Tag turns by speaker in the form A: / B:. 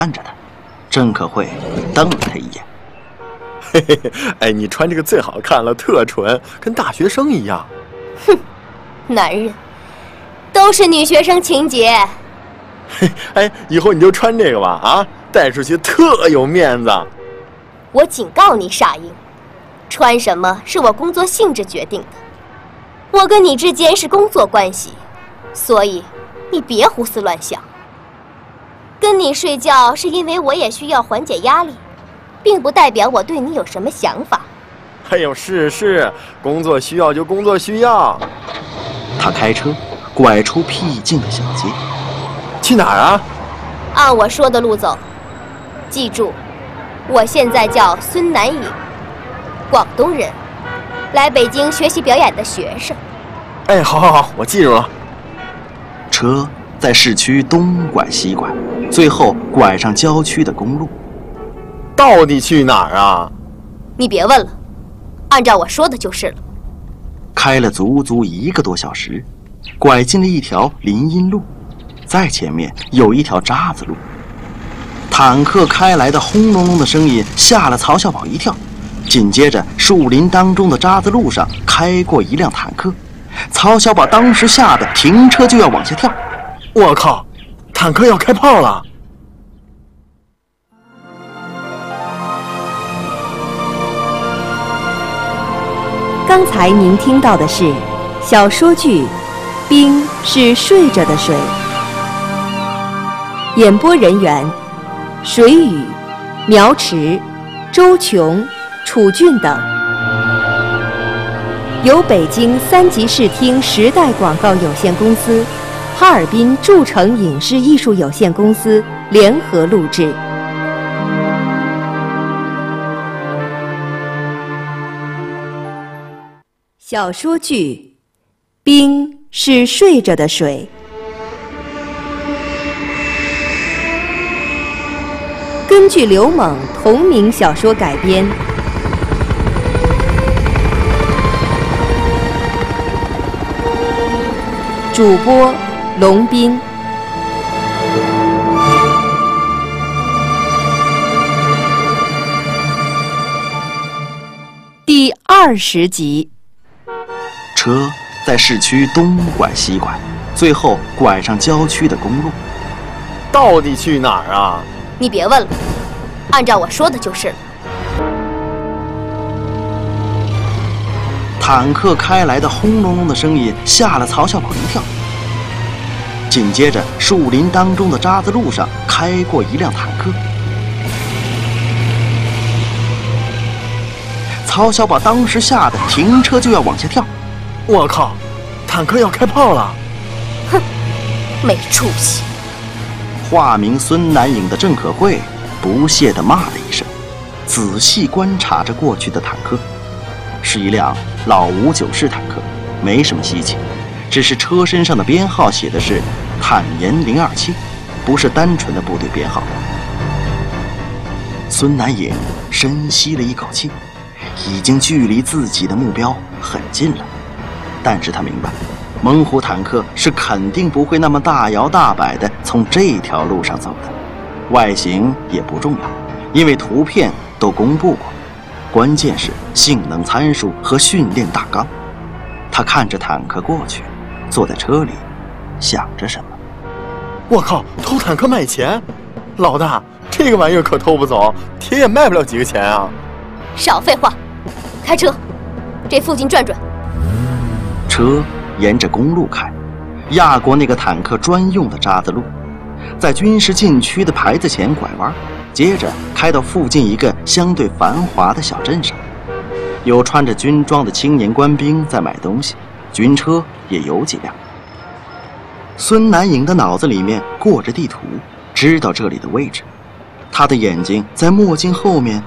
A: 看着他，郑可慧瞪了他一眼。
B: 嘿嘿嘿，哎，你穿这个最好看了，特纯，跟大学生一样。
C: 哼，男人都是女学生情节。
B: 嘿，哎，以后你就穿这个吧，啊，带出去特有面子。
C: 我警告你，傻英，穿什么是我工作性质决定的。我跟你之间是工作关系，所以你别胡思乱想。跟你睡觉是因为我也需要缓解压力，并不代表我对你有什么想法。
B: 哎呦，是，工作需要就工作需要。
A: 他开车拐出僻静的小街。
B: 去哪儿啊？
C: 按我说的路走。记住，我现在叫孙南颖，广东人，来北京学习表演的学生。
B: 哎，好，我记住了。
A: 车在市区东拐西拐，最后拐上郊区的公路。
B: 到底去哪儿啊？
C: 你别问了，按照我说的就是了。
A: 开了足足1个多小时，拐进了一条林荫路，再前面有一条渣子路。坦克开来的轰隆隆的声音吓了曹小宝一跳，紧接着树林当中的渣子路上开过一辆坦克，曹小宝当时吓得停车就要往下跳。
B: 我靠，坦克要开炮了！
D: 刚才您听到的是小说剧《冰是睡着的水》，演播人员水雨、苗池、周琼、楚俊等，由北京3级视听时代广告有限公司、哈尔滨筑成影视艺术有限公司联合录制。小说剧《冰是睡着的水》，根据刘猛同名小说改编，主播龙斌。第20集。
A: 车在市区东拐西拐，最后拐上郊区的公路。
B: 到底去哪儿啊？
C: 你别问了，按照我说的就是了。
A: 坦克开来的轰隆隆的声音吓了曹小宝一跳，紧接着树林当中的渣子路上开过一辆坦克，曹小宝当时吓得停车就要往下跳。
B: 我靠，坦克要开炮了！
C: 哼，没出息！
A: 化名孙南颖的郑可慧不屑地骂了一声，仔细观察着过去的坦克。是一辆老59式坦克，没什么稀奇，只是车身上的编号写的是坦研027，不是单纯的部队编号。孙南颖深吸了一口气，已经距离自己的目标很近了。但是他明白，猛虎坦克是肯定不会那么大摇大摆地从这条路上走的，外形也不重要，因为图片都公布过，关键是性能参数和训练大纲。他看着坦克过去，坐在车里想着什么。
B: 我靠，偷坦克卖钱？老大，这个玩意儿可偷不走，铁也卖不了几个钱啊！
C: 少废话，开车，这附近转转。
A: 车沿着公路开，压过那个坦克专用的渣子路，在军事禁区的牌子前拐弯，接着开到附近一个相对繁华的小镇上。有穿着军装的青年官兵在买东西，军车也有几辆。孙南颖的脑子里面过着地图，知道这里的位置。他的眼睛在墨镜后面